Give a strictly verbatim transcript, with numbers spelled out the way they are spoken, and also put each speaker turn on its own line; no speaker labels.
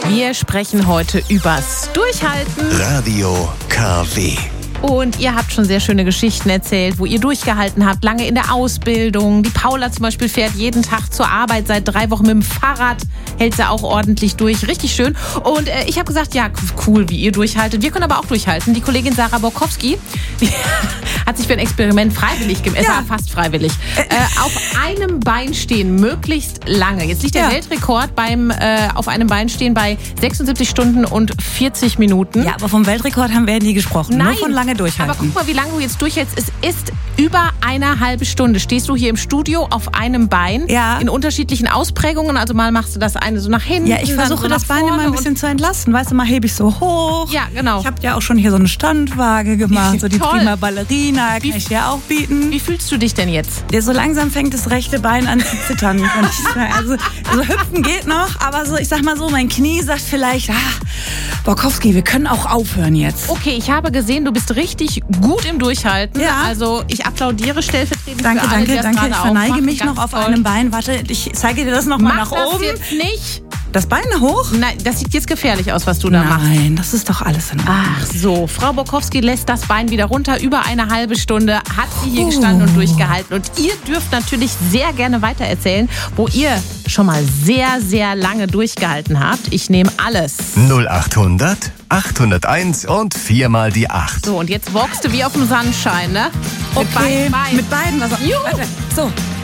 Wir sprechen heute übers Durchhalten.
Radio K W.
Und ihr habt schon sehr schöne Geschichten erzählt, wo ihr durchgehalten habt, lange in der Ausbildung. Die Paula zum Beispiel fährt jeden Tag zur Arbeit, seit drei Wochen mit dem Fahrrad, hält sie auch ordentlich durch. Richtig schön. Und äh, ich habe gesagt, ja, cool, wie ihr durchhaltet. Wir können aber auch durchhalten. Die Kollegin Sarah Borkowski, die hat sich für ein Experiment freiwillig gemeldet,
Ja.
fast freiwillig, äh, auf einem Bein stehen, möglichst lange. Jetzt liegt der
Ja.
Weltrekord beim äh, auf einem Bein stehen bei sechsundsiebzig Stunden und vierzig Minuten.
Ja, aber vom Weltrekord haben wir ja nie gesprochen.
Nein,
Nur von lange durchhalten.
aber guck mal, wie lange du jetzt durchhältst. Es ist über eine halbe Stunde. Stehst du hier im Studio auf einem Bein
Ja.
in unterschiedlichen Ausprägungen. Also mal machst du das eine so nach hinten.
Ja, ich
dann
versuche
so
das
nach
Bein immer ein
vorne
bisschen zu entlasten. Weißt du, mal hebe ich so hoch.
Ja, genau.
Ich habe ja auch schon hier so eine Standwaage gemacht, so die
Toll.
Prima Ballerina, kann
Wie-
ich dir auch bieten.
Wie fühlst du dich denn jetzt?
Ja, so langsam fängt das rechte Bein an zu zittern, kann ich sagen. Also, also hüpfen geht noch, aber so, ich sag mal so, mein Knie sagt vielleicht, ah, Borkowski, wir können auch aufhören jetzt.
Okay, ich habe gesehen, du bist richtig gut im Durchhalten.
Ja.
Also ich applaudiere stellvertretend
Danke,
für alle,
danke,
die das
danke.
gerade
Ich
auch
verneige
machen.
mich
Ganz
noch auf
toll.
einem Bein. Warte, ich zeige dir das noch mal
Mach
nach
das
oben.
jetzt nicht.
Das Bein hoch?
Nein, das sieht jetzt gefährlich aus, was du da machst.
Nein, das ist doch alles in Ordnung.
Ach so, Frau Borkowski lässt das Bein wieder runter. Über eine halbe Stunde hat sie hier gestanden und durchgehalten. Und ihr dürft natürlich sehr gerne weitererzählen, wo ihr schon mal sehr, sehr lange durchgehalten habt. Ich nehme alles.
null achthundert, achthunderteins und viermal die acht.
So, und jetzt walkst du wie auf dem Sandschein, ne? Mit beiden Beinen.
Mit beiden. Was
Juhu.
Warte, so.